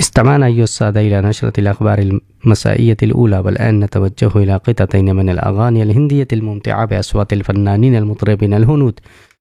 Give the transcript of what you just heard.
استمعنا أيها السادة إلى نشرة الأخبار المسائية الأولى، والآن نتوجه إلى قطعتين من الأغاني الهندية الممتعة بأصوات الفنانين المطربين الهنود.